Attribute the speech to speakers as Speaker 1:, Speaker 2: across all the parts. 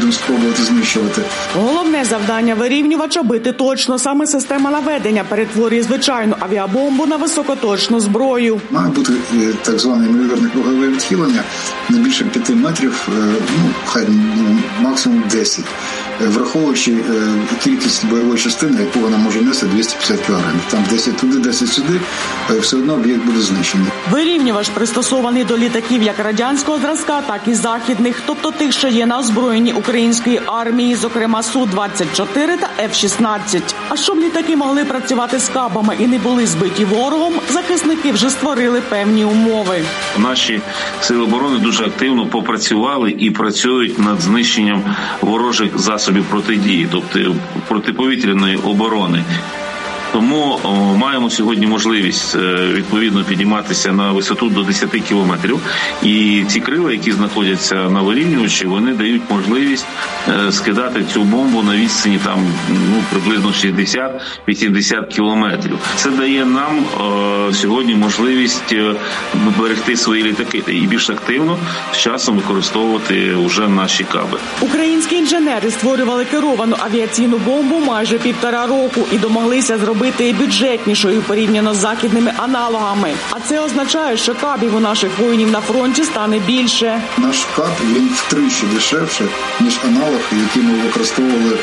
Speaker 1: будемо спробувати знищувати.
Speaker 2: Головне завдання вирівнювача – бити точно. Саме система наведення перетворює звичайну авіабомбу на високоточну зброю.
Speaker 1: Має бути так зване ймовірне кругове відхилення не більше 5 метрів, хай максимум 10. Враховуючи кількість бойової частини, яку вона може нести 250 кг. Там 10 туди, 10 сюди, все одно об'єкт буде знищений.
Speaker 2: Вирівнювач пристосований до літаків як радянського зразка, так і західних, тобто тих, що є на озброєнні української армії, зокрема Су-24 та F-16. А щоб літаки могли працювати з кабами і не були збиті ворогом, захисники вже створили певні умови.
Speaker 3: Наші сили оборони дуже активно попрацювали і працюють над знищенням ворожих засобів протидії, тобто протиповітряної оборони. Тому маємо сьогодні можливість відповідно підійматися на висоту до 10 кілометрів. І ці крила, які знаходяться на вирівнювачі, вони дають можливість скидати цю бомбу на відстані приблизно 60-80 кілометрів. Це дає нам сьогодні можливість берегти свої літаки і більш активно з часом використовувати вже наші каби.
Speaker 2: Українські інженери створювали керовану авіаційну бомбу майже 1,5 року і домоглися зробити її бюджетнішою порівняно з західними аналогами. А це означає, що кабів у наших воїнів на фронті стане більше.
Speaker 1: Наш каб, він втричі дешевше, ніж аналог, який ми використовували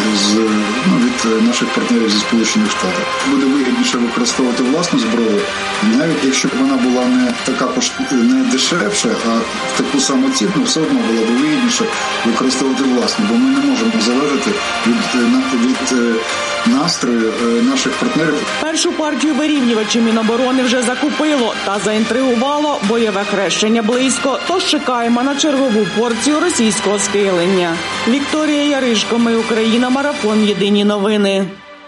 Speaker 1: від наших партнерів зі Сполучених Штатів. Буде вигідніше використовувати власну зброю, навіть якщо б вона була не дешевше, а таку саму ціну, все одно було б вигідніше використовувати власну, бо ми не можемо залежати від настрою наших партнерів.
Speaker 2: Першу партію вирівнювачів Міноборони вже закупило та заінтригувало бойове хрещення близько, тож чекаємо на чергову порцію російського скилення. Вікторія Яришко, Ми Україна, Марафон, Єдині новини.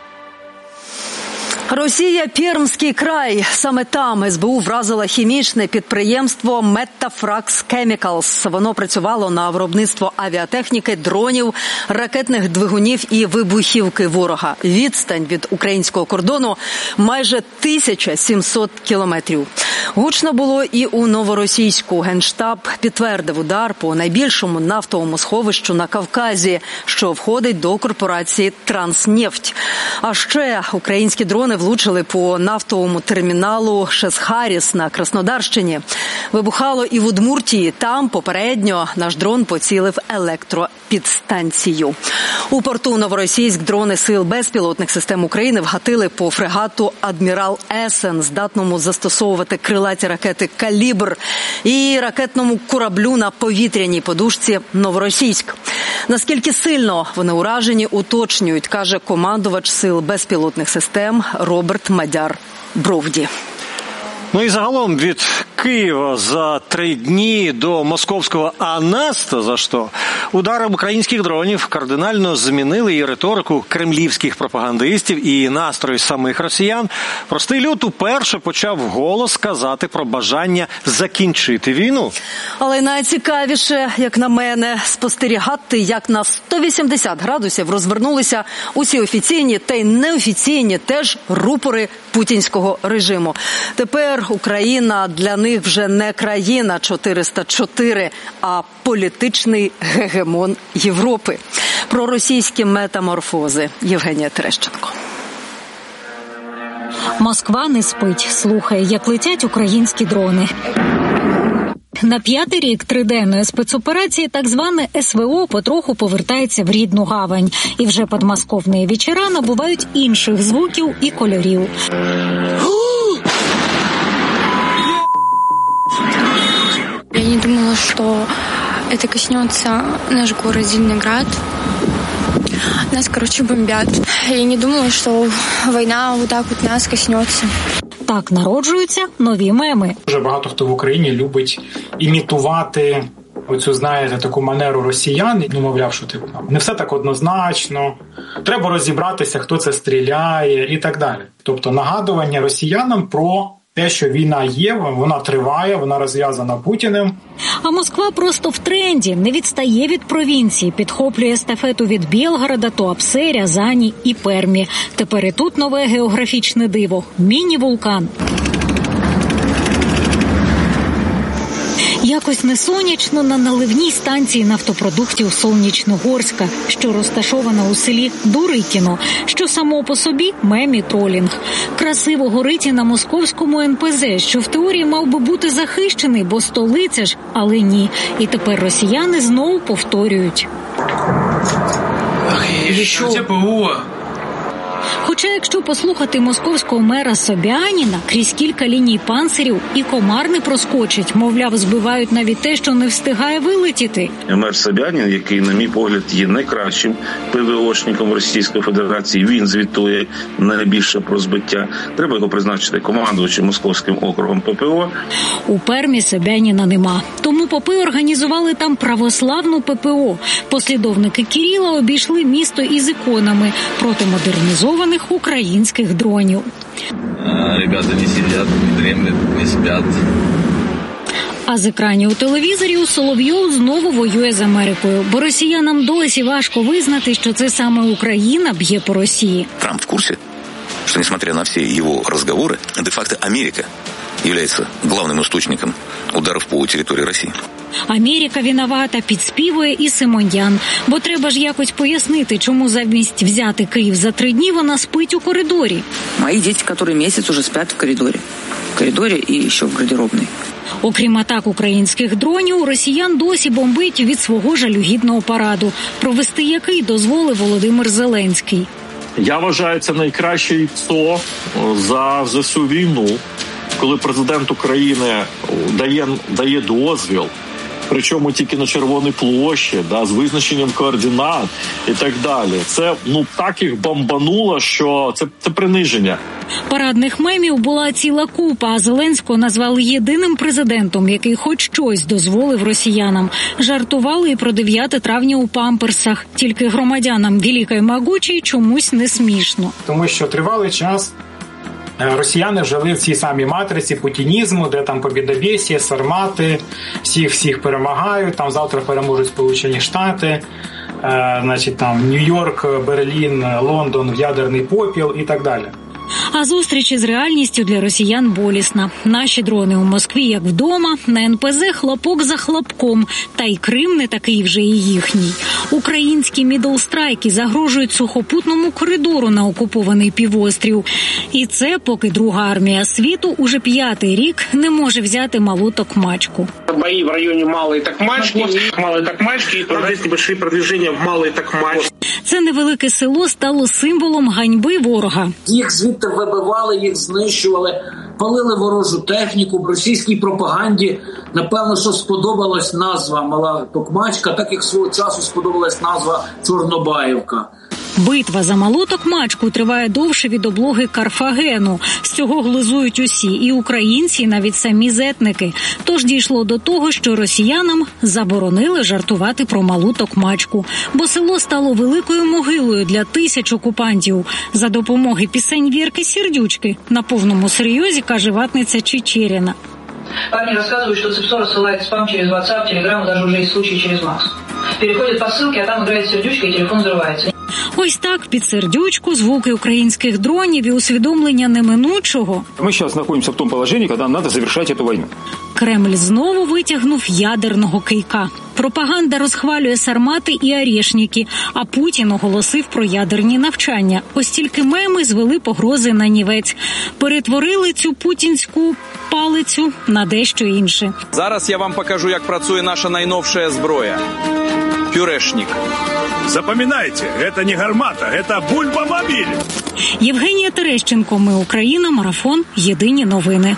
Speaker 4: Росія, Пермський край. Саме там СБУ вразила хімічне підприємство Metafrax Chemicals. Воно працювало на виробництво авіатехніки, дронів, ракетних двигунів і вибухівки ворога. Відстань від українського кордону майже 1700 кілометрів. Гучно було і у Новоросійську. Генштаб підтвердив удар по найбільшому нафтовому сховищу на Кавказі, що входить до корпорації «Транснефть». А ще українські дрони влучили по нафтовому терміналу Шесхаріс на Краснодарщині. Вибухало і в Удмуртії. Там попередньо наш дрон поцілив електропідстанцію. У порту Новоросійськ дрони сил безпілотних систем України вгатили по фрегату «Адмірал Есен», здатному застосовувати крилаті ракети «Калібр», і ракетному кораблю на повітряній подушці «Новоросійськ». Наскільки сильно вони уражені, уточнюють, каже командувач сил безпілотних систем Роберт Мадяр-Бровді.
Speaker 5: Ну і загалом від Києва за 3 дні до московського «Анаста» за що ударом українських дронів кардинально змінили і риторику кремлівських пропагандистів, і настрої самих росіян. Простий люд уперше почав вголос казати про бажання закінчити війну. Але найцікавіше, як на мене, спостерігати, як на 180 градусів розвернулися усі офіційні та й неофіційні теж рупори путінського режиму. Тепер Україна для них вже не країна 404, а політичний гегемон Європи. Про російські метаморфози Євгенія Терещенко.
Speaker 6: Москва не спить, слухає, як летять українські дрони. На 5-й рік триденної спецоперації так зване СВО потроху повертається в рідну гавань. І вже подмосковні вечора набувають інших звуків і кольорів.
Speaker 7: Я не думала, что это коснется наш город Зеленоград. Нас, бомбят. Я не думала, что война вот так вот нас коснется.
Speaker 6: Так народжуються нові меми.
Speaker 8: Дуже багато хто в Україні любить імітувати оцю, таку манеру росіян. Мовляв, що не все так однозначно, треба розібратися, хто це стріляє і так далі. Тобто нагадування росіянам про те, що війна є, вона триває, вона розв'язана Путіним.
Speaker 6: А Москва просто в тренді, не відстає від провінції, підхоплює естафету від Білгорода, Туапсе, Рязані і Пермі. Тепер і тут нове географічне диво – міні-вулкан. якось не сонячно на наливній станції нафтопродуктів Сонячногорська, що розташована у селі Дуритіно, що само по собі мем і тролінг. Красиво горить і на московському НПЗ, що в теорії мав би бути захищений, бо столиця ж, але ні. І тепер росіяни знову повторюють.
Speaker 9: Що ПВО?
Speaker 6: Хоча, якщо послухати московського мера Собяніна, крізь кілька ліній панцирів і комар не проскочить, мовляв, збивають навіть те, що не встигає вилетіти.
Speaker 3: Мер Собянін, який, на мій погляд, є найкращим ПВОшником Російської Федерації, він звітує найбільше про збиття. Треба його призначити командувачем Московським округом ППО.
Speaker 6: У Пермі Собяніна нема. Тому попи організували там православну ППО. Послідовники Кирила обійшли місто із іконами проти модернізованих українських дронів.
Speaker 9: Ребята не сидять, не дремлять, не сплять.
Speaker 6: А з екранів телевізорів Соловйов знову воює з Америкою, бо росіянам досі важко визнати, що це саме Україна б'є по Росії.
Speaker 10: Трамп в курсі, що, несмотря на всі його розговори, де-факто Америка є главним істочником ударів по території Росії.
Speaker 6: Америка виновата, підспівує і Симоньян. Бо треба ж якось пояснити, чому замість взяти Київ за 3 дні вона спить у коридорі.
Speaker 11: Мої діти, які місяць уже сплять в коридорі. В коридорі і ще в гардеробній.
Speaker 6: Окрім атак українських дронів, росіян досі бомбить від свого жалюгідного параду, провести який дозволив Володимир Зеленський.
Speaker 12: Я вважаю, це найкращий ЦО за всю війну, коли президент України дає дозвіл, причому тільки на Червоній площі, з визначенням координат і так далі. Це, так їх бомбануло, що це приниження.
Speaker 6: Парадних мемів була ціла купа, а Зеленського назвали єдиним президентом, який хоч щось дозволив росіянам. Жартували і про 9 травня у памперсах. Тільки громадянам Великої Могучої чомусь не смішно.
Speaker 8: Тому що тривалий час росіяни жили в цій самій матриці путінізму, де там побєдобєсія, сармати, всіх перемагають, там завтра переможуть Сполучені Штати, там Нью-Йорк, Берлін, Лондон в ядерний попіл і так далі.
Speaker 6: А зустріч із реальністю для росіян болісна. Наші дрони у Москві як вдома, на НПЗ хлопок за хлопком, та й Крим не такий вже і їхній. Українські мідлстрайки загрожують сухопутному коридору на окупований півострів. І це поки Друга армія світу уже 5-й рік не може взяти Малу Токмачку.
Speaker 13: Бої в районі Малої Токмачки і великі продвиження в Малої Токмачці.
Speaker 6: Це невелике село стало символом ганьби ворога.
Speaker 14: Їх звідти вибивали, їх знищували, палили ворожу техніку. В російській пропаганді, напевно, що сподобалась назва Мала Токмачка, так як свого часу сподобалась назва Чорнобаївка.
Speaker 6: Битва за Малу Токмачку триває довше від облоги Карфагену. З цього глузують усі – і українці, і навіть самі зетники. Тож дійшло до того, що росіянам заборонили жартувати про Малу Токмачку. Бо село стало великою могилою для тисяч окупантів. За допомоги пісень Вірки Сердючки на повному серйозі каже ватниця Чечеріна.
Speaker 15: Парни рассказывают, что ЦИПСО рассылает спам через WhatsApp, Telegram, даже уже есть случаи через Макс. Переходит по ссылке, а там играет сердючка, и телефон взрывается.
Speaker 6: Ось так, під сердючку, звуки українських дронів і усвідомлення неминучого.
Speaker 16: Ми зараз знаходимося в тому положенні, коли нам треба завершити цю війну.
Speaker 6: Кремль знову витягнув ядерного кийка. Пропаганда розхвалює сармати і орешники, а Путін оголосив про ядерні навчання. Ось тільки меми звели погрози на нівець. Перетворили цю путінську палицю на дещо інше.
Speaker 17: Зараз я вам покажу, як працює наша найновша зброя. Пюрешник.
Speaker 18: Запам'ятайте, це не гармата, це бульба-мобіль.
Speaker 6: Євгенія Терещенко, Ми Україна, марафон, Єдині новини.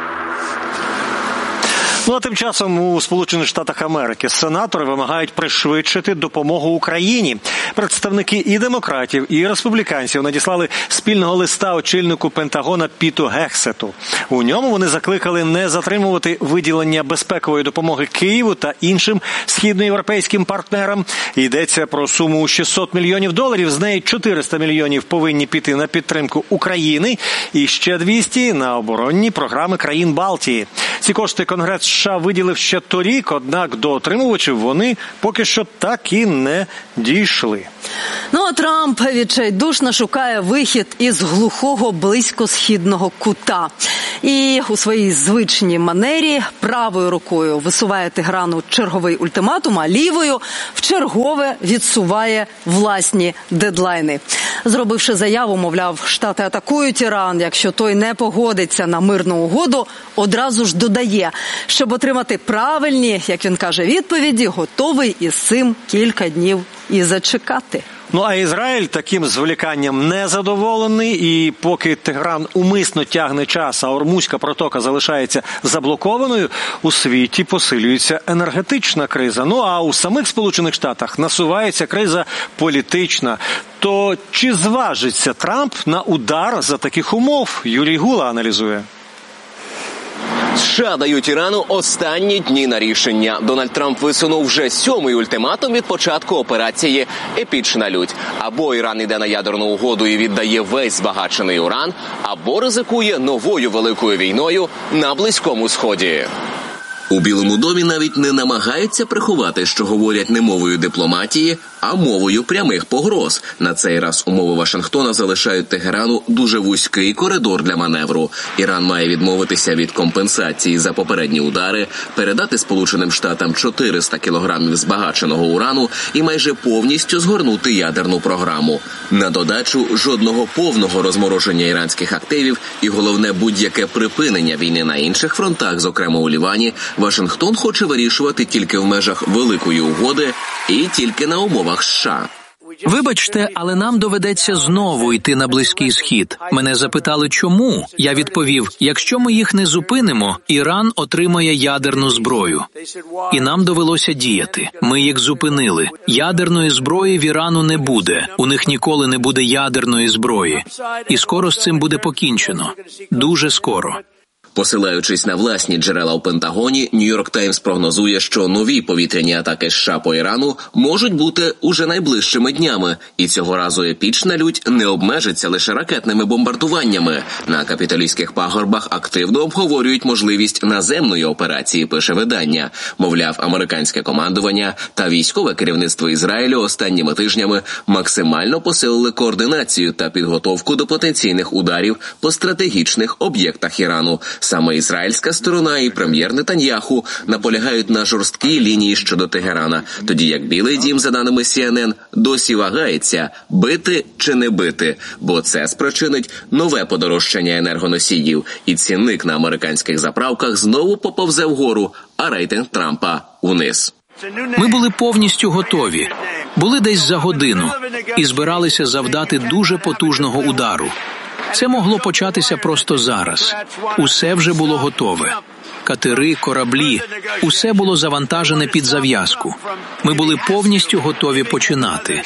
Speaker 5: А тим часом у Сполучених Штатах Америки сенатори вимагають пришвидшити допомогу Україні. Представники і демократів, і республіканців надіслали спільного листа очільнику Пентагона Піту Гексету. У ньому вони закликали не затримувати виділення безпекової допомоги Києву та іншим східноєвропейським партнерам. Йдеться про суму у $600 мільйонів, з неї $400 мільйонів повинні піти на підтримку України і ще 200 на оборонні програми країн Балтії. Ці кошти Конгрес США виділив ще торік, однак до отримувачів вони поки що так і не дійшли. були.
Speaker 4: Ну а Трамп відчайдушно шукає вихід із глухого близькосхідного кута. І у своїй звичній манері правою рукою висуває Тегерану черговий ультиматум, а лівою вчергове відсуває власні дедлайни. Зробивши заяву, мовляв, Штати атакують Іран, якщо той не погодиться на мирну угоду, одразу ж додає, щоб отримати правильні, як він каже, відповіді, готовий із цим кілька днів і зачекати.
Speaker 5: Ну а Ізраїль таким зволіканням не задоволений, і поки Тегеран умисно тягне час, а Ормузька протока залишається заблокованою, у світі посилюється енергетична криза. Ну а у самих Сполучених Штатах насувається криза політична. То чи зважиться Трамп на удар за таких умов? Юрій Гула аналізує.
Speaker 19: США дають Ірану останні дні на рішення. Дональд Трамп висунув вже 7-й ультиматум від початку операції «Епічна лють». Або Іран йде на ядерну угоду і віддає весь збагачений уран, або ризикує новою великою війною на Близькому Сході. У Білому домі навіть не намагаються приховати, що говорять не мовою дипломатії, а мовою прямих погроз. На цей раз умови Вашингтона залишають Тегерану дуже вузький коридор для маневру. Іран має відмовитися від компенсації за попередні удари, передати Сполученим Штатам 400 кілограмів збагаченого урану і майже повністю згорнути ядерну програму. На додачу жодного повного розмороження іранських активів і, головне, будь-яке припинення війни на інших фронтах, зокрема у Лівані, Вашингтон хоче вирішувати тільки в межах великої угоди і тільки на умовах США.
Speaker 20: Вибачте, але нам доведеться знову йти на Близький Схід. Мене запитали, чому? Я відповів, якщо ми їх не зупинимо, Іран отримає ядерну зброю. І нам довелося діяти. Ми їх зупинили. Ядерної зброї в Ірану не буде. У них ніколи не буде ядерної зброї. І скоро з цим буде покінчено. Дуже скоро.
Speaker 19: Посилаючись на власні джерела у Пентагоні, Нью-Йорк Таймс прогнозує, що нові повітряні атаки США по Ірану можуть бути уже найближчими днями. І цього разу епічна лють не обмежиться лише ракетними бомбардуваннями. На Капітолійських пагорбах активно обговорюють можливість наземної операції, пише видання. Мовляв, американське командування та військове керівництво Ізраїлю останніми тижнями максимально посилили координацію та підготовку до потенційних ударів по стратегічних об'єктах Ірану. Саме ізраїльська сторона і прем'єр Нетаньяху наполягають на жорсткій лінії щодо Тегерана, тоді як Білий дім, за даними CNN, досі вагається, бити чи не бити, бо це спричинить нове подорожчання енергоносіїв, і цінник на американських заправках знову поповзе вгору, а рейтинг Трампа униз.
Speaker 20: Ми були повністю готові. Були десь за годину і збиралися завдати дуже потужного удару. Це могло початися просто зараз. Усе вже було готове. Катери, кораблі – усе було завантажене під зав'язку. Ми були повністю готові починати.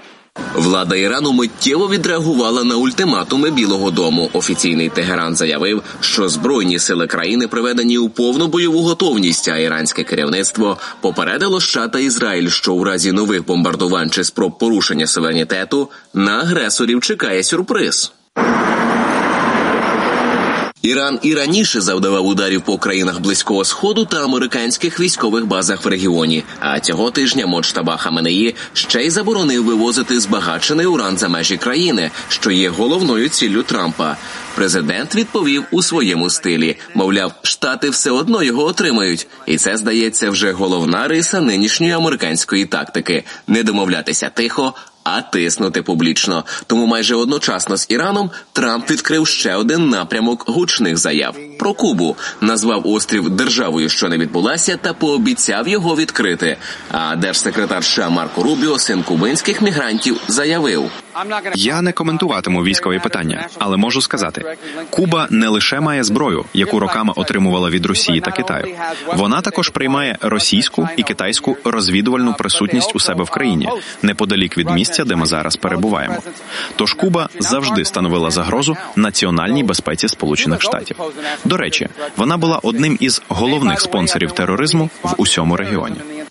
Speaker 19: Влада Ірану миттєво відреагувала на ультиматуми Білого дому. Офіційний Тегеран заявив, що збройні сили країни приведені у повну бойову готовність, а іранське керівництво попередило США та Ізраїль, що у разі нових бомбардувань чи спроб порушення суверенітету на агресорів чекає сюрприз. Іран і раніше завдавав ударів по країнах Близького Сходу та американських військових базах в регіоні. А цього тижня Моджтаба Хаменеї ще й заборонив вивозити збагачений уран за межі країни, що є головною ціллю Трампа. Президент відповів у своєму стилі. Мовляв, Штати все одно його отримають. І це, здається, вже головна риса нинішньої американської тактики – не домовлятися тихо, а тиснути публічно. Тому майже одночасно з Іраном Трамп відкрив ще один напрямок гучних заяв – про Кубу. Назвав острів державою, що не відбулася, та пообіцяв його відкрити. А держсекретар США Марко Рубіо, син кубинських мігрантів, заявив:
Speaker 21: «Я не коментуватиму військові питання, але можу сказати, Куба не лише має зброю, яку роками отримувала від Росії та Китаю. Вона також приймає російську і китайську розвідувальну присутність у себе в країні, неподалік від місця, де ми зараз перебуваємо. Тож Куба завжди становила загрозу національній безпеці Сполучених Штатів. До речі, вона була одним із головних спонсорів тероризму в усьому регіоні».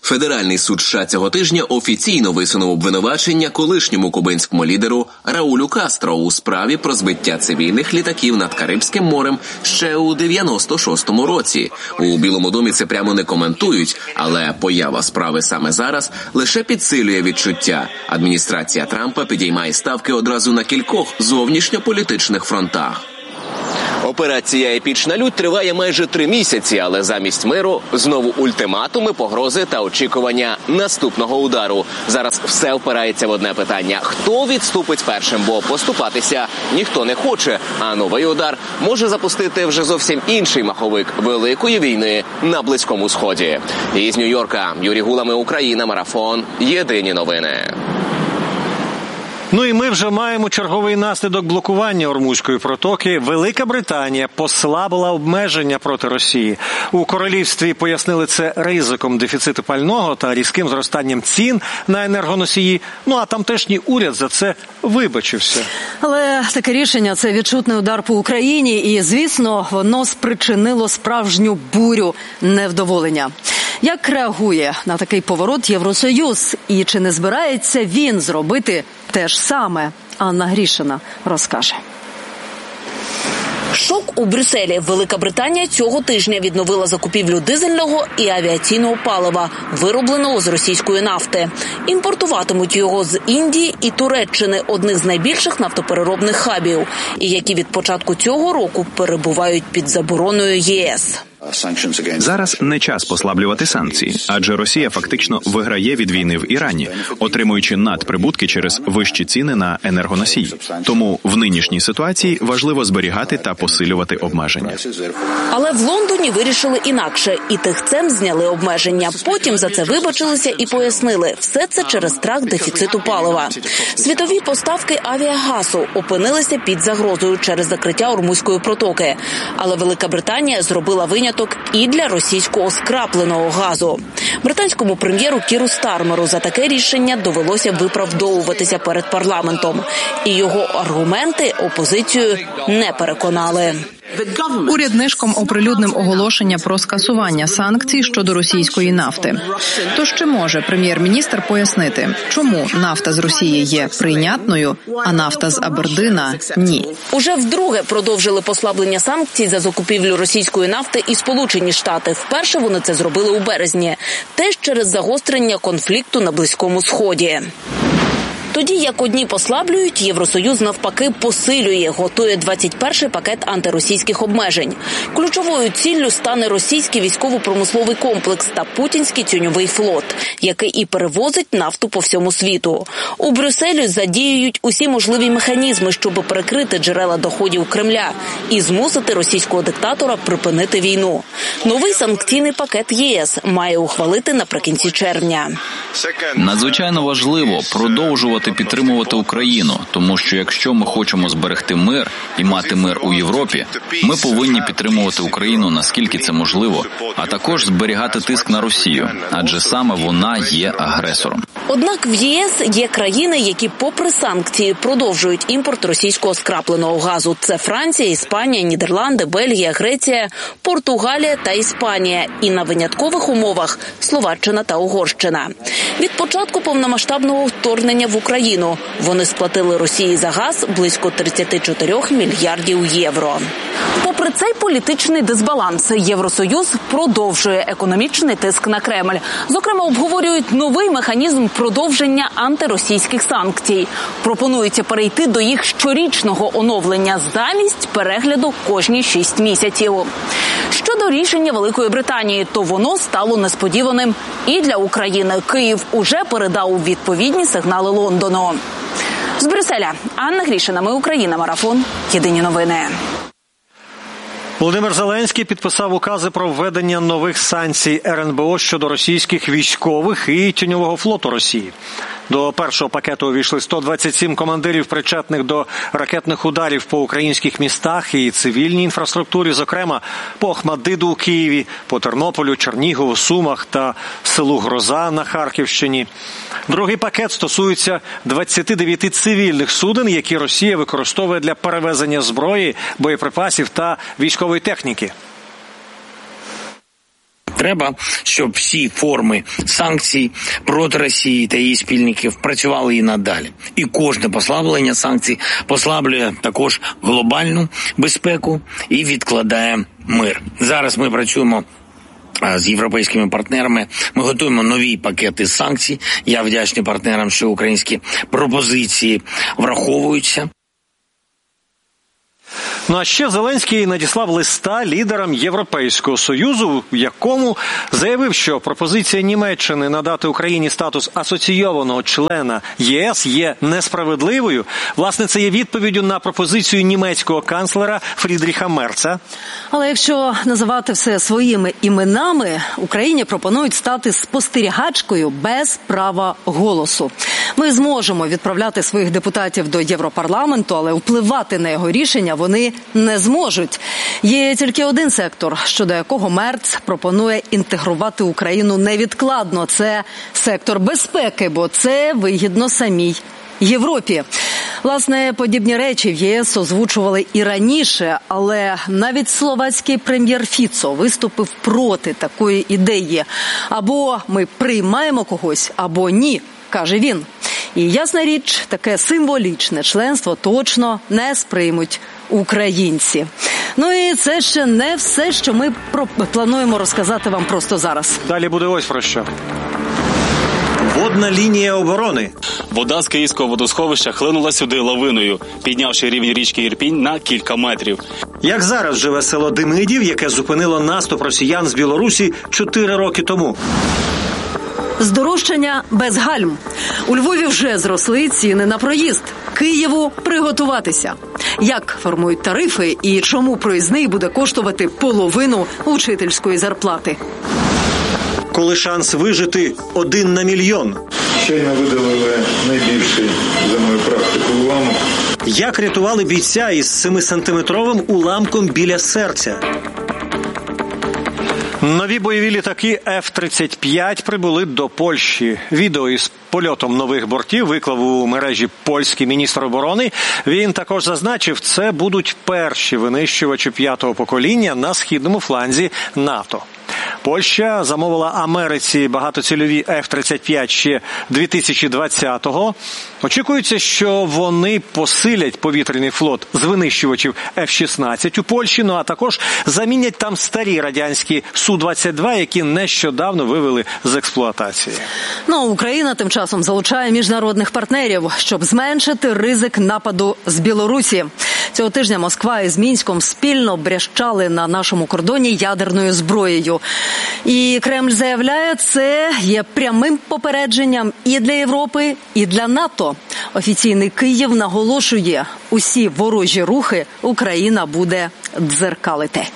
Speaker 19: Федеральний суд США цього тижня офіційно висунув обвинувачення колишньому кубинському лідеру Раулю Кастро у справі про збиття цивільних літаків над Карибським морем ще у 96-му році. У Білому домі це прямо не коментують, але поява справи саме зараз лише підсилює відчуття. Адміністрація Трампа підіймає ставки одразу на кількох зовнішньополітичних фронтах. Операція «Епічна лють» триває майже 3 місяці, але замість миру знову ультиматуми, погрози та очікування наступного удару. Зараз все впирається в одне питання – хто відступить першим, бо поступатися ніхто не хоче, а новий удар може запустити вже зовсім інший маховик великої війни на Близькому Сході. Із Нью-Йорка Юрій Гула, Ми Україна, Марафон, Єдині новини.
Speaker 5: Ну і ми вже маємо черговий наслідок блокування Ормузької протоки. Велика Британія послабила обмеження проти Росії. У королівстві пояснили це ризиком дефіциту пального та різким зростанням цін на енергоносії. Ну а тамтешній уряд за це вибачився.
Speaker 4: Але таке рішення – це відчутний удар по Україні і, звісно, воно спричинило справжню бурю невдоволення. Як реагує на такий поворот Євросоюз? І чи не збирається він зробити те ж саме? Анна Грішина розкаже.
Speaker 1: Шок у Брюсселі. Велика Британія цього тижня відновила закупівлю дизельного і авіаційного палива, виробленого з російської нафти. Імпортуватимуть його з Індії і Туреччини, одних з найбільших нафтопереробних хабів, і які від початку цього року перебувають під забороною ЄС.
Speaker 21: Зараз не час послаблювати санкції, адже Росія фактично виграє від війни в Ірані, отримуючи надприбутки через вищі ціни на енергоносії. Тому в нинішній ситуації важливо зберігати та посилювати обмеження.
Speaker 1: Але в Лондоні вирішили інакше. І тихцем зняли обмеження. Потім за це вибачилися і пояснили – все це через страх дефіциту палива. Світові поставки авіагазу опинилися під загрозою через закриття Ормузької протоки. Але Велика Британія зробила виняток і для російського скрапленого газу. Британському прем'єру Кіру Стармеру за таке рішення довелося виправдовуватися перед парламентом. І його аргументи опозицію не переконали.
Speaker 22: Уряд нишком оприлюднив оголошення про скасування санкцій щодо російської нафти. Тож чи може прем'єр-міністр пояснити, чому нафта з Росії є прийнятною, а нафта з Абердина – ні?
Speaker 1: Уже вдруге продовжили послаблення санкцій за закупівлю російської нафти і Сполучені Штати. Вперше вони це зробили у березні. Теж через загострення конфлікту на Близькому Сході. Тоді, як одні послаблюють, Євросоюз навпаки посилює, готує 21-й пакет антиросійських обмежень. Ключовою ціллю стане російський військово-промисловий комплекс та путінський тіньовий флот, який і перевозить нафту по всьому світу. У Брюсселі задіюють усі можливі механізми, щоб перекрити джерела доходів Кремля і змусити російського диктатора припинити війну. Новий санкційний пакет ЄС має ухвалити наприкінці червня.
Speaker 9: Надзвичайно важливо продовжувати підтримувати Україну, тому що якщо ми хочемо зберегти мир і мати мир у Європі, ми повинні підтримувати Україну наскільки це можливо, а також зберігати тиск на Росію, адже саме вона є агресором.
Speaker 1: Однак в ЄС є країни, які попри санкції продовжують імпорт російського скрапленого газу. Це Франція, Іспанія, Нідерланди, Бельгія, Греція, Португалія та Іспанія. І на виняткових умовах Словаччина та Угорщина. Від початку повномасштабного вторгнення в Україну вони сплатили Росії за газ близько 34 мільярдів євро. Попри цей політичний дисбаланс, Євросоюз продовжує економічний тиск на Кремль. Зокрема, обговорюють новий механізм продовження антиросійських санкцій. Пропонується перейти до їх щорічного оновлення замість перегляду кожні 6 місяців. Щодо рішення Великої Британії, то воно стало несподіваним і для України. Київ уже передав відповідні сигнали Лондону. З Брюсселя Анна Грішина, Ми Україна, Марафон, Єдині новини.
Speaker 5: Володимир Зеленський підписав укази про введення нових санкцій РНБО щодо російських військових і тіньового флоту Росії. До першого пакету увійшли 127 командирів, причетних до ракетних ударів по українських містах і цивільній інфраструктурі, зокрема по Охмаддиту у Києві, по Тернополю, Чернігову, Сумах та селу Гроза на Харківщині. Другий пакет стосується 29 цивільних суден, які Росія використовує для перевезення зброї, боєприпасів та військової техніки.
Speaker 2: Треба, щоб всі форми санкцій проти Росії та її спільників працювали і надалі. І кожне послаблення санкцій послаблює також глобальну безпеку і відкладає мир. Зараз ми працюємо з європейськими партнерами. Ми готуємо нові пакети санкцій. Я вдячний партнерам, що українські пропозиції враховуються.
Speaker 5: Ну а ще Зеленський надіслав листа лідерам Європейського Союзу, в якому заявив, що пропозиція Німеччини надати Україні статус асоційованого члена ЄС є несправедливою. Власне, це є відповіддю на пропозицію німецького канцлера Фрідріха Мерца.
Speaker 4: Але якщо називати все своїми іменами, Україні пропонують стати спостерігачкою без права голосу. Ми зможемо відправляти своїх депутатів до Європарламенту, але впливати на його рішення вони не зможуть. Є тільки один сектор, щодо якого Мерц пропонує інтегрувати Україну невідкладно. Це сектор безпеки, бо це вигідно самій Європі. Власне, подібні речі в ЄС озвучували і раніше, але навіть словацький прем'єр Фіцо виступив проти такої ідеї. Або ми приймаємо когось, або ні, каже він. І ясна річ, таке символічне членство точно не сприймуть українці. Ну і це ще не все, що ми плануємо розказати вам просто зараз.
Speaker 5: Далі буде ось про що. Водна лінія оборони.
Speaker 7: Вода з Київського водосховища хлинула сюди лавиною, піднявши рівень річки Ірпінь на кілька метрів.
Speaker 5: Як зараз живе село Демидів, яке зупинило наступ росіян з Білорусі 4 роки тому?
Speaker 4: Здорожчання без гальм. У Львові вже зросли ціни на проїзд. Києву приготуватися. Як формують тарифи і чому проїзний буде коштувати половину учительської зарплати?
Speaker 5: Коли шанс вижити 1 на мільйон.
Speaker 23: Щойно видалили найбільший за мою практику уламок.
Speaker 5: Як рятували бійця із 7-сантиметровим уламком біля серця? Нові бойові літаки F-35 прибули до Польщі. Відео із польотом нових бортів виклав у мережі польський міністр оборони. Він також зазначив, це будуть перші винищувачі 5-го покоління на східному фланзі НАТО. Польща замовила Америці багатоцільові F-35 ще 2020-го. Очікується, що вони посилять повітряний флот з винищувачів F-16 у Польщі, ну а також замінять там старі радянські Су-22, які нещодавно вивели з експлуатації.
Speaker 4: Ну, Україна тим часом залучає міжнародних партнерів, щоб зменшити ризик нападу з Білорусі. Цього тижня Москва із Мінськом спільно брящали на нашому кордоні ядерною зброєю. І Кремль заявляє, це є прямим попередженням і для Європи, і для НАТО. Офіційний Київ наголошує, усі ворожі рухи Україна буде дзеркалити.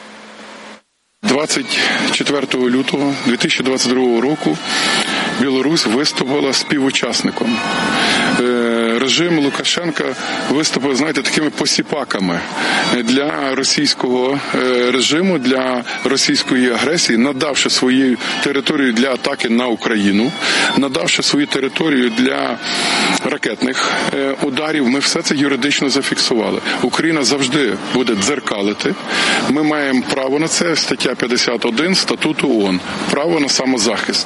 Speaker 23: 24 лютого 2022 року Білорусь виступила співучасником. Режим Лукашенка виступив, знаєте, такими посіпаками для російського режиму, для російської агресії, надавши свою територію для атаки на Україну, надавши свою територію для ракетних ударів. Ми все це юридично зафіксували. Україна завжди буде дзеркалити. Ми маємо право на це, стаття 51 Статуту ООН. Право на самозахист.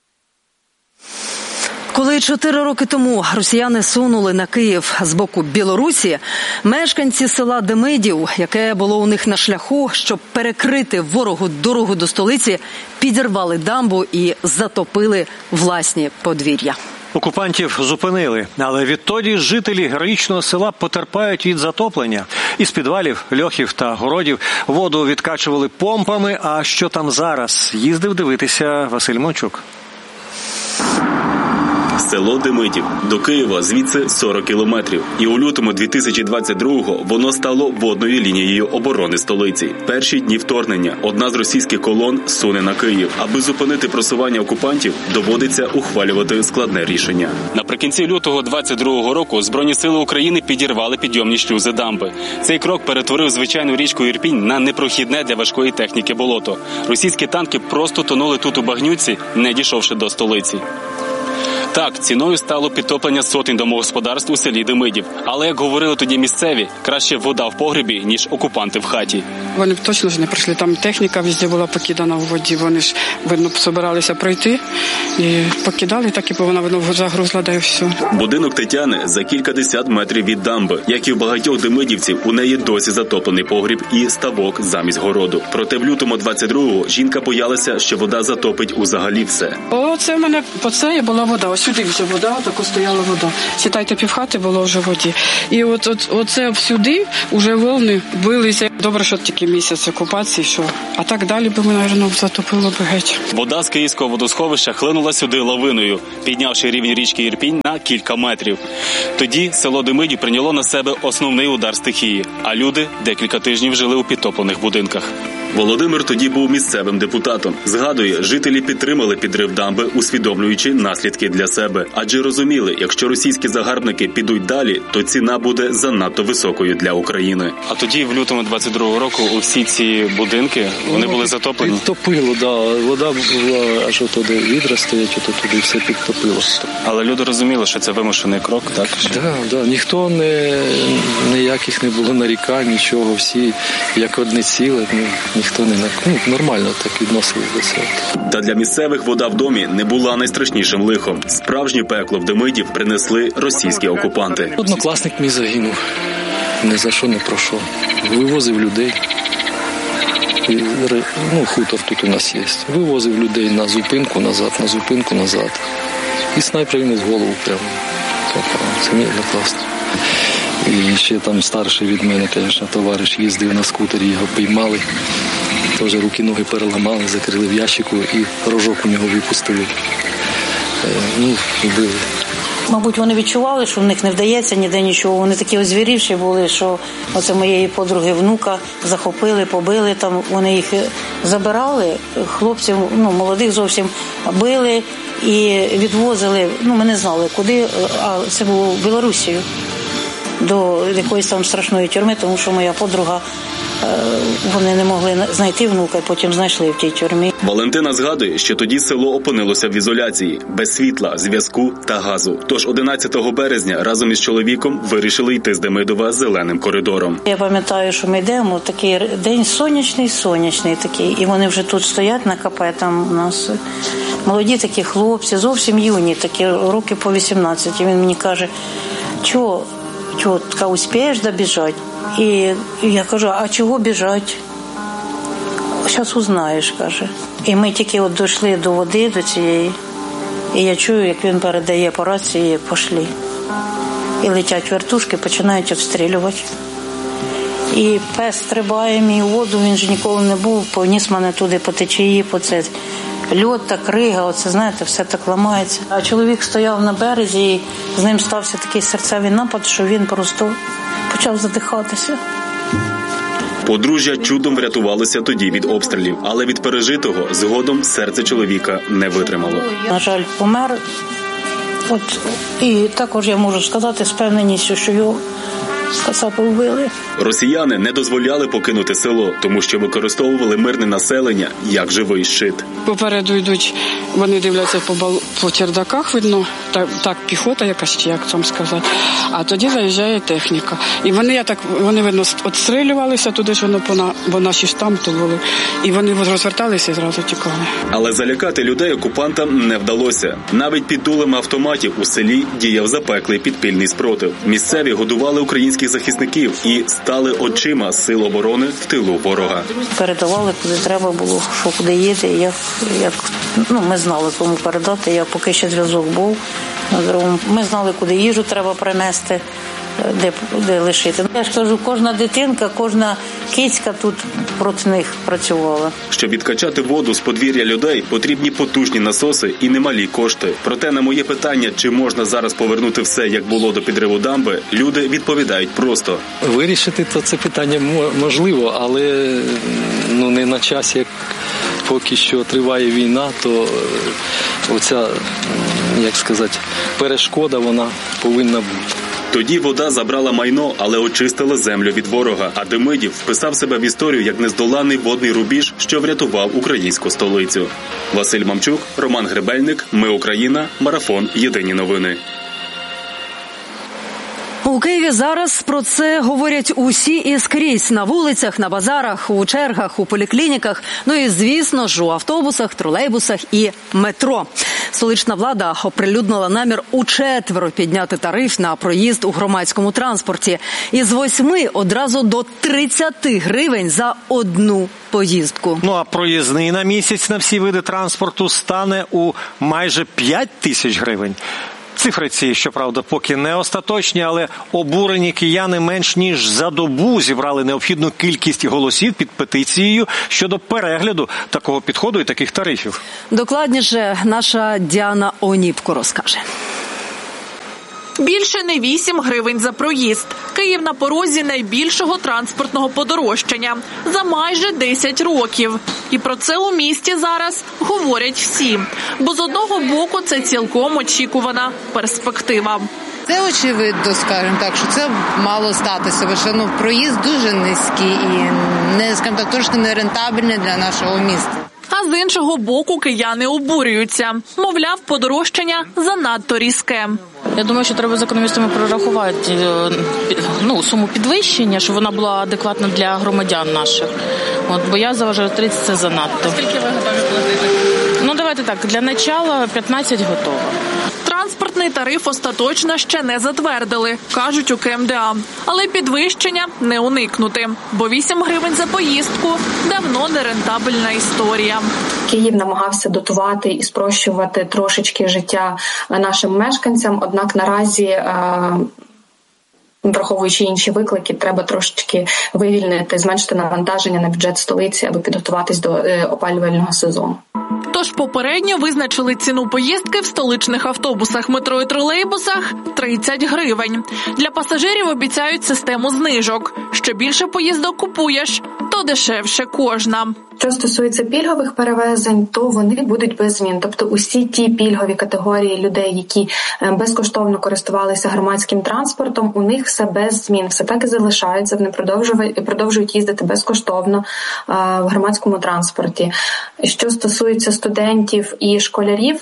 Speaker 4: Коли 4 роки тому росіяни сунули на Київ з боку Білорусі, мешканці села Демидів, яке було у них на шляху, щоб перекрити ворогу дорогу до столиці, підірвали дамбу і затопили власні подвір'я.
Speaker 5: Окупантів зупинили, але відтоді жителі героїчного села потерпають від затоплення. Із підвалів, льохів та городів воду відкачували помпами, а що там зараз? Їздив дивитися Василь Мончук.
Speaker 7: Село Демидів. До Києва звідси 40 кілометрів. І у лютому 2022-го воно стало водною лінією оборони столиці. Перші дні вторгнення одна з російських колон суне на Київ. Аби зупинити просування окупантів, доводиться ухвалювати складне рішення. Наприкінці лютого 2022 року Збройні сили України підірвали підйомні шлюзи дамби. Цей крок перетворив звичайну річку Ірпінь на непрохідне для важкої техніки болото. Російські танки просто тонули тут у багнюці, не дійшовши до столиці. Так, ціною стало підтоплення сотень домогосподарств у селі Демидів. Але, як говорили тоді місцеві, краще вода в погребі, ніж окупанти в хаті.
Speaker 3: Вони б точно ж не прийшли. Там техніка везде була покидана в воді. Вони ж, видно, собиралися пройти і покидали, так і вона, видно, загрузла, да і все.
Speaker 7: Будинок Тетяни за кількадесят метрів від дамби. Як і в багатьох демидівців, у неї досі затоплений погріб і ставок замість городу. Проте в лютому 22-го жінка боялася, що вода затопить взагалі все.
Speaker 3: Оце в мене по це була вода. Ось сюди вже вода, тако стояла вода. Сідайте, півхати було вже в воді. І оце всюди вже волни билися. Добре, що тільки місяць окупації, що. А так далі би мене, мабуть, затопило б геть.
Speaker 7: Вода з Київського водосховища хлинула сюди лавиною, піднявши рівень річки Ірпінь на кілька метрів. Тоді село Демидів прийняло на себе основний удар стихії, а люди декілька тижнів жили у підтоплених будинках. Володимир тоді був місцевим депутатом. Згадує, жителі підтримали підрив дамби, усвідомлюючи наслідки для себе. Адже розуміли, якщо російські загарбники підуть далі, то ціна буде занадто високою для України. А тоді, в лютому 22-го року, усі ці будинки, вони були затоплені?
Speaker 10: Підтопило, да. Вода була аж туди, відра стоять, туди все підтопило.
Speaker 7: Але люди розуміли, що це вимушений крок, так?
Speaker 10: Да. Ніхто ніяких не було нарікань, нічого, всі як одне ціле, ніхто не нормально так відносили до цього.
Speaker 7: Та для місцевих вода в домі не була найстрашнішим лихом. Справжнє пекло в Демидів принесли російські окупанти.
Speaker 10: Однокласник мій загинув. Ні за що, не про що. Вивозив людей. Хутор тут у нас є. Вивозив людей на зупинку назад. І снайпер йому в голову прямо. Це мій однокласник. І ще там старший від мене, звісно, товариш їздив на скутері, його піймали. Теж руки-ноги переламали, закрили в ящику і рожок у нього випустили. Вбили.
Speaker 11: Мабуть, вони відчували, що в них не вдається ніде нічого. Вони такі озвірівші були, що оце моєї подруги внука захопили, побили. Там вони їх забирали, хлопців, молодих зовсім, били і відвозили. Ми не знали куди, а це було в Білорусію. До якоїсь там страшної тюрми, тому що моя подруга, вони не могли знайти внука, і потім знайшли в тій тюрмі.
Speaker 7: Валентина згадує, що тоді село опинилося в ізоляції, без світла, зв'язку та газу. Тож 11 березня разом із чоловіком вирішили йти з Демидова зеленим коридором.
Speaker 11: Я пам'ятаю, що ми йдемо, такий день сонячний такий, і вони вже тут стоять на КП, там у нас молоді такі хлопці, зовсім юні, такі роки по 18. І він мені каже, чого, успієш добіжати? І я кажу, а чого біжать? Зараз узнаєш, каже. І ми тільки дійшли до води, до цієї, і я чую, як він передає по рації, пішли. І летять вертушки, починають обстрілювати. І пес стрибає мій у воду, він ж ніколи не був, поніс мене туди по течії, по це. Льод та крига, оце, знаєте, все так ламається. А чоловік стояв на березі, і з ним стався такий серцевий напад, що він просто почав задихатися.
Speaker 7: Подружжя чудом врятувалося тоді від обстрілів, але від пережитого згодом серце чоловіка не витримало.
Speaker 11: На жаль, помер. І також я можу сказати з певненістю, що його кацапи вбили.
Speaker 7: Росіяни не дозволяли покинути село, тому що використовували мирне населення як живий щит.
Speaker 3: Попереду йдуть, вони дивляться по чердаках, видно, так піхота якась, чи як там сказати. А тоді заїжджає техніка. І вони видно, відстрілювалися туди ж, бо наші ж там то були. І вони розверталися і зразу тікали.
Speaker 7: Але залякати людей окупантам не вдалося. Навіть під дулами автоматів у селі діяв запеклий підпільний спротив. Місцеві годували українських захисників і стали очима сил оборони в тилу ворога.
Speaker 11: Передавали, куди треба було, що куди їде, як ми знали, кому передати, поки ще зв'язок був. Ми знали, куди їжу треба принести, де лишити. Я ж кажу, кожна дитинка, кожна кицька тут проти них працювала.
Speaker 7: Щоб відкачати воду з подвір'я людей, потрібні потужні насоси і немалі кошти. Проте на моє питання, чи можна зараз повернути все, як було до підриву дамби, люди відповідають просто.
Speaker 10: Вирішити то це питання можливо, але не на часі, як поки що триває війна, то оця, перешкода, вона повинна бути.
Speaker 7: Тоді вода забрала майно, але очистила землю від ворога. А Демидів вписав себе в історію як нездоланний водний рубіж, що врятував українську столицю. Василь Мамчук, Роман Гребельник, Ми Україна, Марафон, Єдині новини.
Speaker 4: У Києві зараз про це говорять усі і скрізь. На вулицях, на базарах, у чергах, у поліклініках, ну і, звісно ж, у автобусах, тролейбусах і метро. Столична влада оприлюднила намір учетверо підняти тариф на проїзд у громадському транспорті. Із 8 одразу до 30 гривень за одну поїздку.
Speaker 5: Ну а проїзний на місяць на всі види транспорту стане у майже 5 тисяч гривень. Цифри ці, щоправда, поки не остаточні, але обурені кияни менш ніж за добу зібрали необхідну кількість голосів під петицією щодо перегляду такого підходу і таких тарифів.
Speaker 4: Докладніше наша Діана Оніпко розкаже.
Speaker 8: Більше не 8 гривень за проїзд. Київ на порозі найбільшого транспортного подорожчання за майже 10 років. І про це у місті зараз говорять всі. Бо з одного боку це цілком очікувана перспектива.
Speaker 12: Це очевидно, скажімо так, що це мало статися, бо що проїзд дуже низький і не, скажімо так, трошки нерентабельний для нашого міста.
Speaker 8: А з іншого боку кияни обурюються. Мовляв, подорожчання занадто різке.
Speaker 13: Я думаю, що треба з економістами прорахувати суму підвищення, щоб вона була адекватна для громадян наших. Бо я заважаю 30 – це занадто.
Speaker 8: Скільки ви готові платити?
Speaker 13: Давайте так, для начала 15 готово.
Speaker 8: Транспортний тариф остаточно ще не затвердили, кажуть у КМДА. Але підвищення не уникнути, бо 8 гривень за поїздку – давно нерентабельна історія.
Speaker 24: Київ намагався дотувати і спрощувати трошечки життя нашим мешканцям, однак наразі, враховуючи інші виклики, треба трошечки вивільнити, зменшити навантаження на бюджет столиці, аби підготуватись до опалювального сезону.
Speaker 8: Тож попередньо визначили ціну поїздки в столичних автобусах, метро і тролейбусах – 30 гривень. Для пасажирів обіцяють систему знижок. Що більше поїздок купуєш, то дешевше кожна.
Speaker 24: Що стосується пільгових перевезень, то вони будуть без змін. Тобто усі ті пільгові категорії людей, які безкоштовно користувалися громадським транспортом, у них все без змін. Все так і залишається, вони продовжують їздити безкоштовно в громадському транспорті. Що стосується студентів і школярів,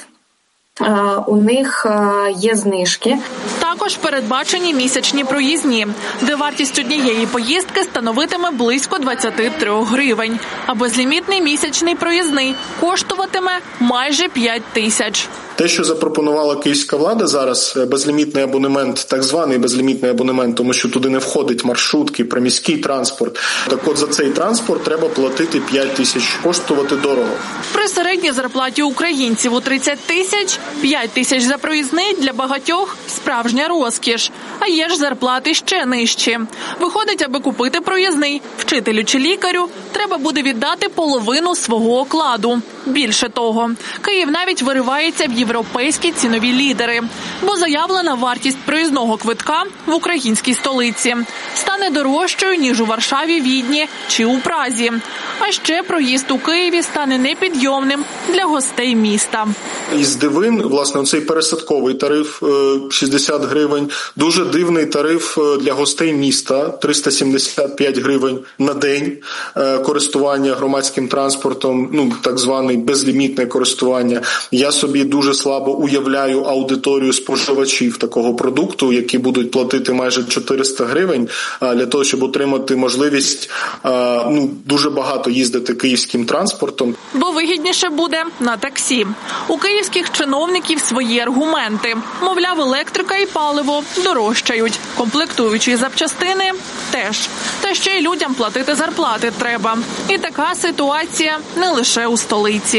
Speaker 24: у них є знижки.
Speaker 8: Також передбачені місячні проїзні, де вартість однієї поїздки становитиме близько 23 гривень, а безлімітний місячний проїзний коштуватиме майже 5 тисяч.
Speaker 25: Те, що запропонувала київська влада зараз, безлімітний абонемент, так званий безлімітний абонемент, тому що туди не входить маршрутки, приміський транспорт. Так от за цей транспорт треба платити 5 тисяч, коштувати дорого.
Speaker 8: При середній зарплаті українців у 30 тисяч, 5 тисяч за проїзний для багатьох – справжня розкіш. А є ж зарплати ще нижчі. Виходить, аби купити проїзний, вчителю чи лікарю, треба буде віддати половину свого окладу. Більше того, Київ навіть виривається в європейські цінові лідери, бо заявлена вартість проїзного квитка в українській столиці стане дорожчою, ніж у Варшаві, Відні чи у Празі. А ще проїзд у Києві стане непідйомним для гостей міста.
Speaker 25: Із дивин, власне, оцей пересадковий тариф 60 гривень, дуже дивний тариф для гостей міста 375 гривень на день користування громадським транспортом, так званий безлімітне користування. Я собі дуже слабо уявляю аудиторію споживачів такого продукту, які будуть платити майже 400 гривень для того, щоб отримати можливість дуже багато їздити київським транспортом.
Speaker 8: Бо вигідніше буде на таксі. У київських чиновників свої аргументи. Мовляв, електрика і паливо дорожчають. Комплектуючі і запчастини теж. Та ще й людям платити зарплати треба. І така ситуація не лише у столиці.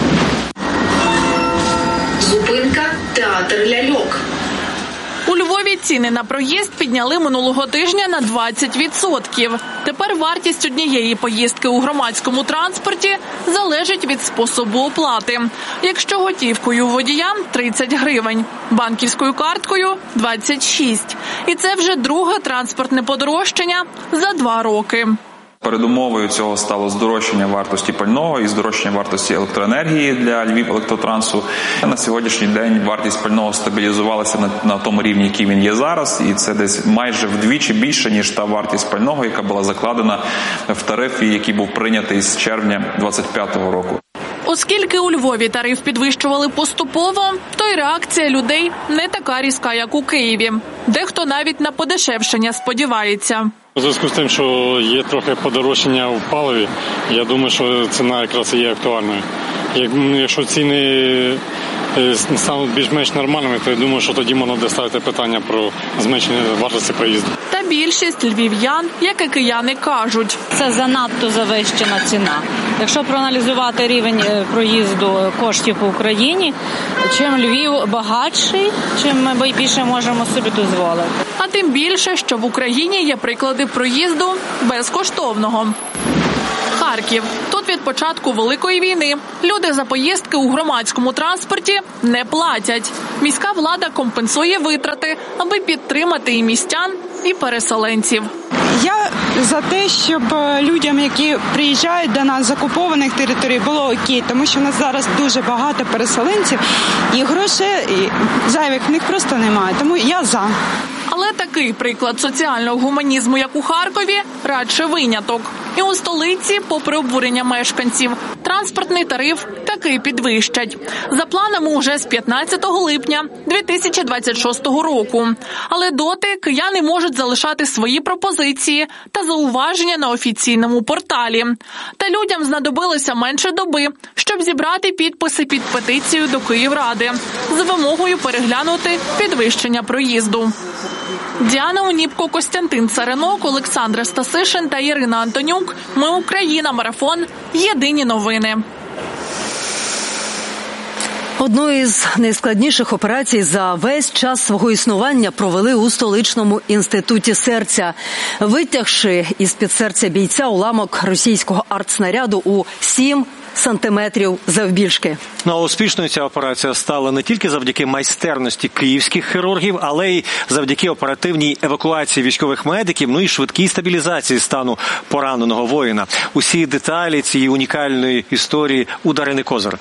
Speaker 26: Зупинка «Театр ляльок».
Speaker 8: У Львові ціни на проїзд підняли минулого тижня на 20%. Тепер вартість однієї поїздки у громадському транспорті залежить від способу оплати. Якщо готівкою водіям – 30 гривень, банківською карткою – 26. І це вже друге транспортне подорожчання за 2 роки.
Speaker 6: Передумовою цього стало здорожчання вартості пального і здорожчання вартості електроенергії для Львівелектротрансу. На сьогоднішній день вартість пального стабілізувалася на тому рівні, який він є зараз, і це десь майже вдвічі більше, ніж та вартість пального, яка була закладена в тарифі, який був прийнятий з червня 2025 року.
Speaker 8: Оскільки у Львові тариф підвищували поступово, то й реакція людей не така різка, як у Києві. Дехто навіть на подешевшення сподівається.
Speaker 14: У зв'язку з тим, що є трохи подорожчання в паливі, я думаю, що ціна якраз і є актуальною. Якщо ціни стануть більш-менш нормальними, то я думаю, що тоді можна буде ставити питання про зменшення вартості проїзду.
Speaker 8: Та більшість львів'ян, як і кияни, кажуть,
Speaker 15: це занадто завищена ціна. Якщо проаналізувати рівень проїзду коштів по Україні, чим Львів багатший, чим ми більше можемо собі дозволити.
Speaker 8: А тим більше, що в Україні є приклади проїзду безкоштовного. Харків. Тут від початку Великої війни люди за поїздки у громадському транспорті не платять. Міська влада компенсує витрати, аби підтримати і містян, і переселенців.
Speaker 16: Я за те, щоб людям, які приїжджають до нас з окупованих територій, було окей, тому що в нас зараз дуже багато переселенців і грошей зайвих в них просто немає, тому я за.
Speaker 8: Але такий приклад соціального гуманізму, як у Харкові, радше виняток. І у столиці, попри обурення мешканців, транспортний тариф таки підвищать. За планами уже з 15 липня 2026 року. Але доти кияни можуть залишати свої пропозиції та зауваження на офіційному порталі. Та людям знадобилося менше доби, щоб зібрати підписи під петицію до Київради з вимогою переглянути підвищення проїзду. Діана Оніпко, Костянтин Царинок, Олександр Стасишин та Ірина Антонюк. Ми Україна. Марафон. Єдині новини.
Speaker 4: Одну із найскладніших операцій за весь час свого існування провели у столичному інституті серця, витягши із-під серця бійця уламок російського артснаряду у 7 сантиметрів завбільшки.
Speaker 5: Ну, а успішною ця операція стала не тільки завдяки майстерності київських хірургів, але й завдяки оперативній евакуації військових медиків, ну і швидкій стабілізації стану пораненого воїна. Усі деталі цієї унікальної історії у Дарини Козир.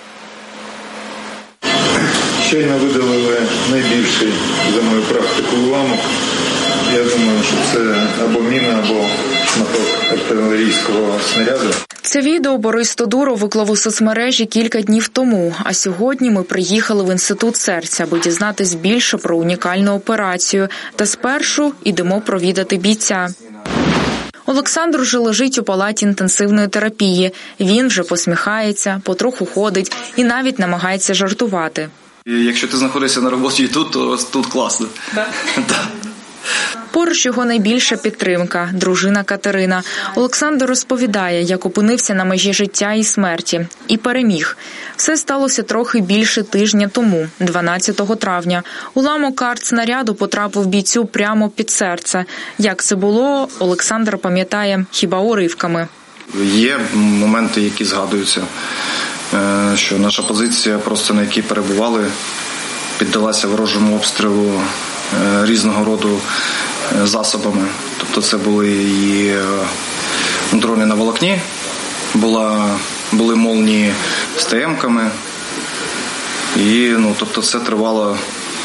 Speaker 17: Щойно видалили найбільший за мою практику уламок. Я думаю, що це або міна, або шматок артилерійського снаряду.
Speaker 18: Це відео Борис Тодуров виклав у соцмережі кілька днів тому, а сьогодні ми приїхали в Інститут серця, аби дізнатись більше про унікальну операцію. Та спершу йдемо провідати бійця. Олександр вже лежить у палаті інтенсивної терапії. Він вже посміхається, потроху ходить і навіть намагається жартувати.
Speaker 27: Якщо ти знаходишся на роботі і тут, то тут класно. Так.
Speaker 18: Поруч його найбільша підтримка – дружина Катерина. Олександр розповідає, як опинився на межі життя і смерті. І переміг. Все сталося трохи більше тижня тому, 12 травня. Уламок артснаряду потрапив бійцю прямо під серце. Як це було, Олександр пам'ятає хіба уривками.
Speaker 27: Є моменти, які згадуються, що наша позиція, просто на якій перебували, піддалася ворожому обстрілу різного роду засобами. Тобто це були і дрони на волокні, були молнії з ТМ-ками. І, тобто це тривало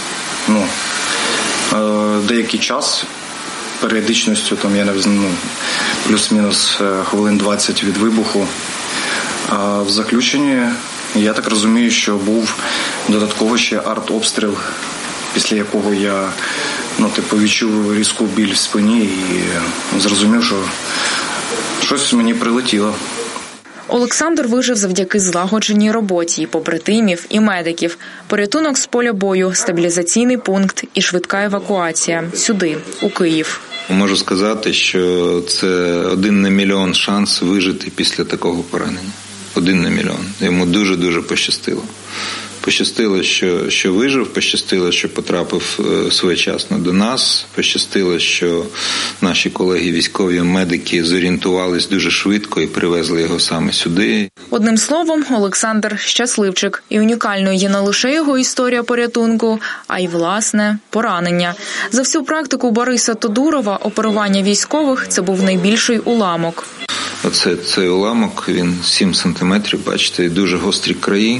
Speaker 27: деякий час, періодичністю, плюс-мінус хвилин 20 від вибуху. А в заключенні, я так розумію, що був додатково ще артобстріл, після якого я відчув різку біль в спині і зрозумів, що щось мені прилетіло.
Speaker 18: Олександр вижив завдяки злагодженій роботі і побратимів, і медиків. Порятунок з поля бою, стабілізаційний пункт і швидка евакуація. Сюди, у Київ.
Speaker 28: Можу сказати, що це 1 на мільйон шанс вижити після такого поранення. 1 на мільйон. Йому дуже-дуже пощастило. Пощастило, що вижив, пощастило, що потрапив своєчасно до нас, пощастило, що наші колеги військові медики зорієнтувались дуже швидко і привезли його саме сюди.
Speaker 18: Одним словом, Олександр щасливчик. І унікальною є не лише його історія порятунку, а й, власне, поранення. За всю практику Бориса Тодурова оперування військових – це був найбільший уламок.
Speaker 28: Цей уламок, він 7 сантиметрів, бачите, дуже гострі краї.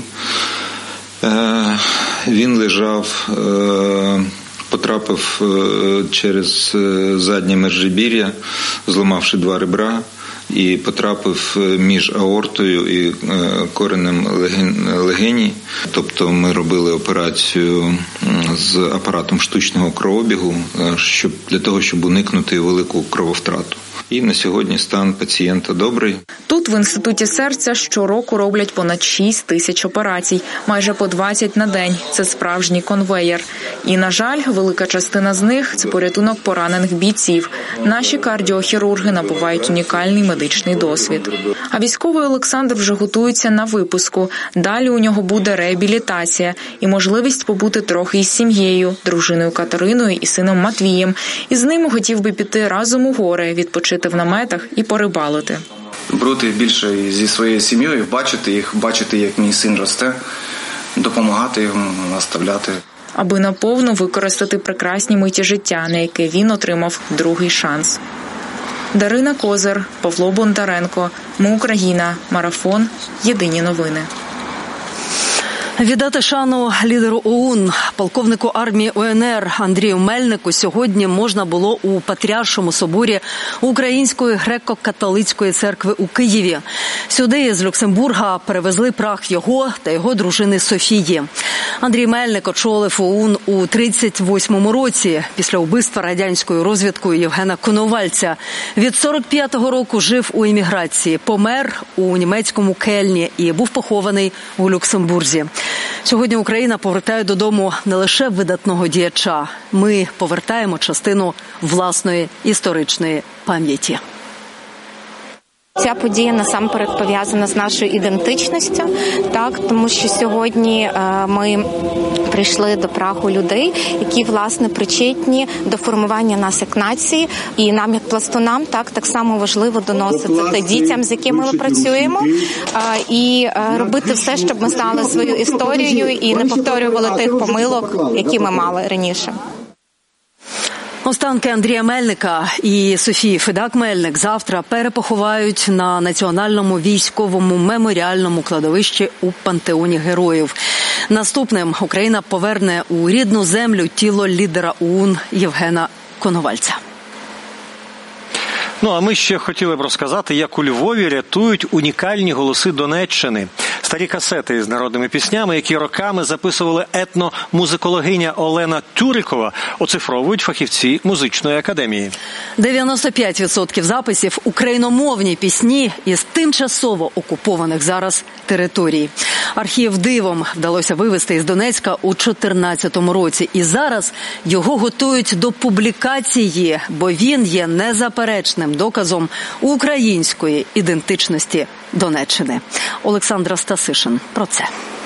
Speaker 28: Він лежав, потрапив через заднє межребір'я, зламавши 2 ребра, і потрапив між аортою і коренем легені. Тобто ми робили операцію з апаратом штучного кровообігу для того, щоб уникнути велику крововтрату. І на сьогодні стан пацієнта добрий.
Speaker 18: Тут, в Інституті серця, щороку роблять понад 6 тисяч операцій, майже по 20 на день. Це справжній конвеєр. І, на жаль, велика частина з них – це порятунок поранених бійців. Наші кардіохірурги набувають унікальний медичний досвід. А військовий Олександр вже готується на випуску. Далі у нього буде реабілітація і можливість побути трохи із сім'єю, дружиною Катериною і сином Матвієм. І з ними хотів би піти разом у гори, відпочити в наметах і порибалити.
Speaker 1: Бути більше зі своєю сім'єю, бачити їх, бачити, як мій син росте, допомагати йому, наставляти.
Speaker 18: Аби наповну використати прекрасні миті життя, на яке він отримав другий шанс. Дарина Козир, Павло Бондаренко. Ми Україна. Марафон. Єдині новини.
Speaker 4: Віддати шану лідеру ОУН, полковнику армії УНР Андрію Мельнику сьогодні можна було у Патріаршому соборі Української греко-католицької церкви у Києві. Сюди з Люксембурга перевезли прах його та його дружини Софії. Андрій Мельник очолив ОУН у 1938 році після вбивства радянською розвідкою Євгена Коновальця. Від 45-го року жив у еміграції, помер у німецькому Кельні і був похований у Люксембурзі. Сьогодні Україна повертає додому не лише видатного діяча. Ми повертаємо частину власної історичної пам'яті.
Speaker 2: Ця подія насамперед пов'язана з нашою ідентичністю, так, тому що сьогодні ми прийшли до праху людей, які, власне, причетні до формування нас як нації, і нам, як пластунам, так само важливо доносити це дітям, з якими ми працюємо, і робити все, щоб ми знали свою історію і не повторювали тих помилок, які ми мали раніше.
Speaker 4: Останки Андрія Мельника і Софії Федак-Мельник завтра перепоховають на Національному військовому меморіальному кладовищі у Пантеоні Героїв. Наступним Україна поверне у рідну землю тіло лідера ОУН Євгена Коновальця.
Speaker 5: Ну, а ми ще хотіли б розказати, як у Львові рятують унікальні голоси Донеччини. Старі касети з народними піснями, які роками записували етномузикологиня Олена Тюрикова, оцифровують фахівці музичної академії.
Speaker 4: 95% записів – україномовні пісні із тимчасово окупованих зараз територій. Архів дивом вдалося вивезти із Донецька у 2014 році. І зараз його готують до публікації, бо він є незаперечним доказом української ідентичності Донеччини. Олександра Стасишин про це.